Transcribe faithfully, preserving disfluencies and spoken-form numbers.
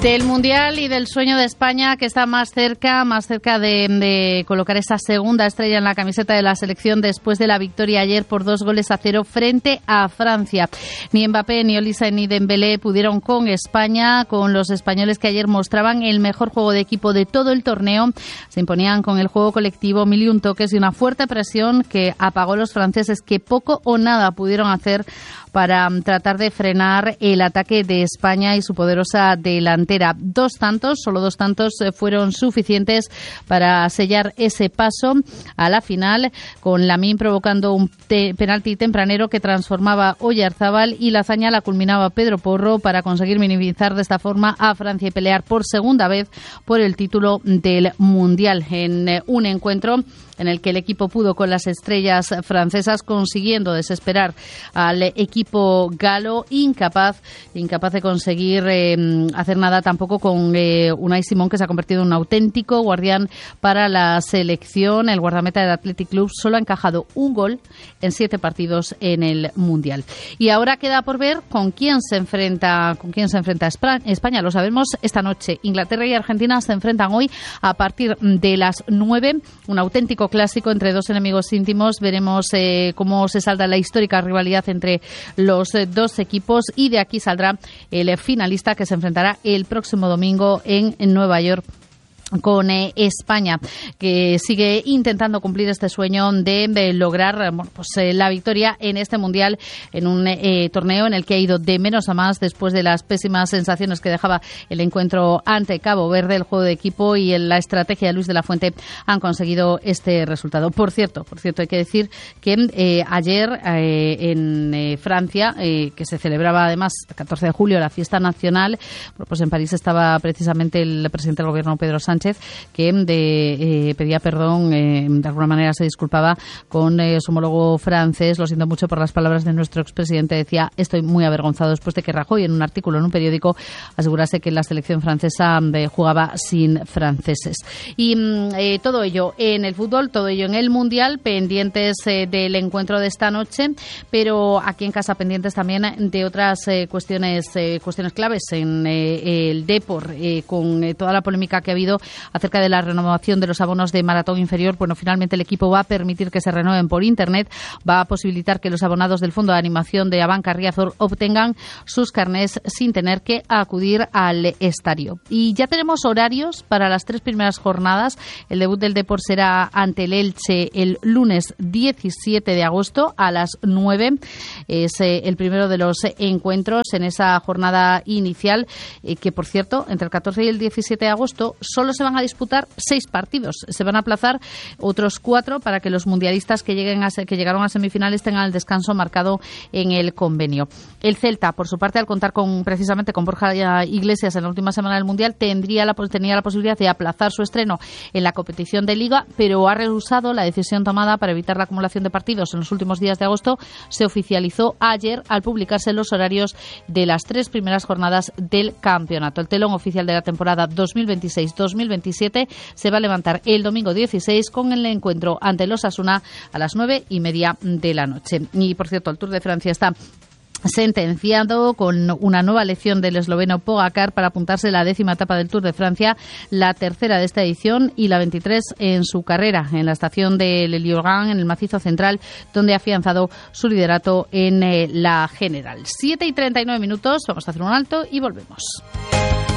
Del Mundial y del sueño de España, que está más cerca, más cerca de, de colocar esa segunda estrella en la camiseta de la selección después de la victoria ayer por dos goles a cero frente a Francia. Ni Mbappé, ni Olise, ni Dembélé pudieron con España, con los españoles que ayer mostraban el mejor juego de equipo de todo el torneo. Se imponían con el juego colectivo, mil y un toques y una fuerte presión que apagó a los franceses, que poco o nada pudieron hacer para tratar de frenar el ataque de España y su poderosa delantera. Dos tantos, solo dos tantos fueron suficientes para sellar ese paso a la final, con Lamine provocando un te- penalti tempranero que transformaba Oyarzábal, y la hazaña la culminaba Pedro Porro para conseguir minimizar de esta forma a Francia y pelear por segunda vez por el título del Mundial, en un encuentro en el que el equipo pudo con las estrellas francesas, consiguiendo desesperar al equipo galo, incapaz incapaz de conseguir eh, hacer nada tampoco con eh, Unai Simón, que se ha convertido en un auténtico guardián para la selección. El guardameta del Athletic Club solo ha encajado un gol en siete partidos en el Mundial. Y ahora queda por ver con quién se enfrenta con quién se enfrenta España. Lo sabemos esta noche. Inglaterra y Argentina se enfrentan hoy a partir de las nueve. Un auténtico clásico entre dos enemigos íntimos. Veremos eh, cómo se salda la histórica rivalidad entre los eh, dos equipos, y de aquí saldrá el eh, finalista, que se enfrentará el próximo domingo en, en Nueva York con eh, España, que sigue intentando cumplir este sueño de, de lograr bueno, pues, eh, la victoria en este Mundial, en un eh, torneo en el que ha ido de menos a más después de las pésimas sensaciones que dejaba el encuentro ante Cabo Verde. El juego de equipo y la estrategia de Luis de la Fuente han conseguido este resultado. Por cierto, por cierto hay que decir que eh, ayer eh, en eh, Francia, eh, que se celebraba además el catorce de julio la fiesta nacional, bueno, pues en París estaba precisamente el presidente del gobierno, Pedro Sánchez, que de, eh, pedía perdón, eh, de alguna manera se disculpaba con eh, su homólogo francés. Lo siento mucho por las palabras de nuestro expresidente. Decía: estoy muy avergonzado después de que Rajoy, en un artículo en un periódico, asegurase que la selección francesa eh, jugaba sin franceses. Y eh, todo ello en el fútbol, todo ello en el Mundial, pendientes eh, del encuentro de esta noche, pero aquí en casa pendientes también de otras eh, cuestiones eh, cuestiones claves en eh, el Depor, eh, con eh, toda la polémica que ha habido acerca de la renovación de los abonos de maratón inferior. Bueno, finalmente el equipo va a permitir que se renueven por Internet, va a posibilitar que los abonados del Fondo de Animación de Abanca Riazor obtengan sus carnés sin tener que acudir al estadio. Y ya tenemos horarios para las tres primeras jornadas. El debut del Depor será ante el Elche el lunes diecisiete de agosto a las nueve. Es eh, el primero de los encuentros en esa jornada inicial, eh, que por cierto, entre el catorce y el diecisiete de agosto solo se van a disputar seis partidos. Se van a aplazar otros cuatro para que los mundialistas que lleguen a, que llegaron a semifinales tengan el descanso marcado en el convenio. El Celta, por su parte, al contar con precisamente con Borja Iglesias en la última semana del Mundial, tendría la, tenía la posibilidad de aplazar su estreno en la competición de Liga, pero ha rehusado. La decisión tomada para evitar la acumulación de partidos en los últimos días de agosto se oficializó ayer al publicarse los horarios de las tres primeras jornadas del campeonato. El telón oficial de la temporada dos mil veintiséis dos mil veintisiete se va a levantar el domingo dieciséis con el encuentro ante el Osasuna a las nueve y media de la noche. Y por cierto, el Tour de Francia está sentenciado con una nueva lección del esloveno Pogačar para apuntarse la décima etapa del Tour de Francia, la tercera de esta edición y la veintitrés en su carrera, en la estación de Le Liorgan, en el macizo central, donde ha afianzado su liderato en eh, la general. siete y treinta y nueve minutos, vamos a hacer un alto y volvemos.